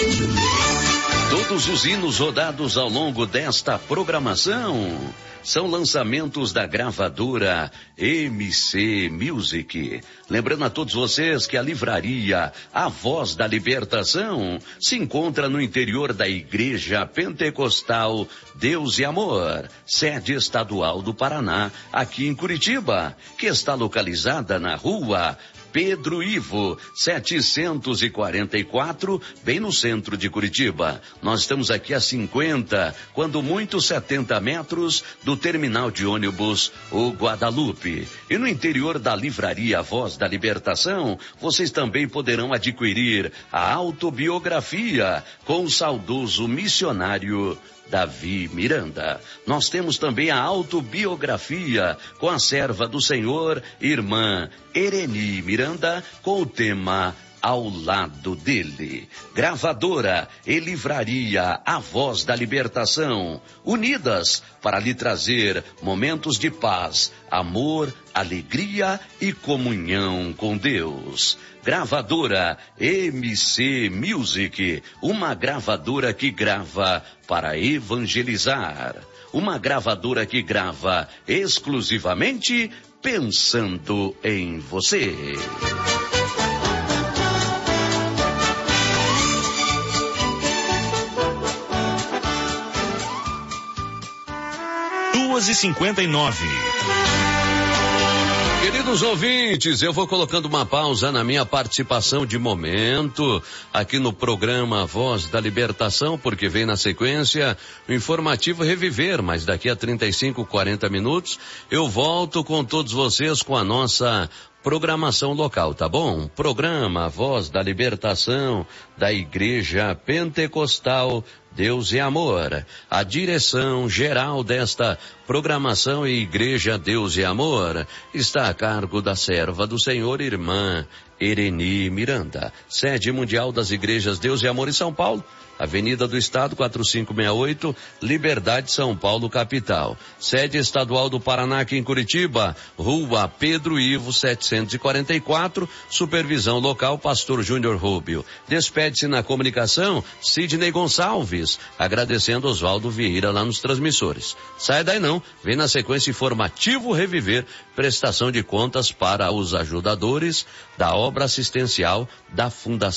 Todos os hinos rodados ao longo desta programação são lançamentos da gravadora MC Music. Lembrando a todos vocês que a livraria A Voz da Libertação se encontra no interior da Igreja Pentecostal Deus e Amor, sede estadual do Paraná, aqui em Curitiba, que está localizada na rua Pedro Ivo, 744, bem no centro de Curitiba. Nós estamos aqui a 50, quando muito 70 metros do terminal de ônibus O Guadalupe. E no interior da livraria Voz da Libertação, vocês também poderão adquirir a autobiografia com o saudoso missionário Davi Miranda. Nós temos também a autobiografia com a serva do Senhor, irmã Ereni Miranda, com o tema Ao Lado Dele. Gravadora e livraria A Voz da Libertação, unidas para lhe trazer momentos de paz, amor, alegria e comunhão com Deus. Gravadora MC Music, uma gravadora que grava para evangelizar. Uma gravadora que grava exclusivamente pensando em você. e 59. Queridos ouvintes, eu vou colocando uma pausa na minha participação de momento aqui no programa Voz da Libertação, porque vem na sequência o informativo Reviver, mas daqui a 35, 40 minutos eu volto com todos vocês com a nossa programação local, tá bom? Programa Voz da Libertação da Igreja Pentecostal Deus e Amor. A direção geral desta programação e Igreja Deus e Amor está a cargo da serva do Senhor, irmã Ereni Miranda. Sede mundial das Igrejas Deus e Amor em São Paulo, Avenida do Estado 4568, Liberdade, São Paulo, capital. Sede estadual do Paraná aqui em Curitiba, Rua Pedro Ivo 744, supervisão local Pastor Júnior Rubio. Despede-se na comunicação Sidney Gonçalves, agradecendo Oswaldo Vieira lá nos transmissores. Sai daí não, vem na sequência informativo Reviver, prestação de contas para os ajudadores da obra assistencial da Fundação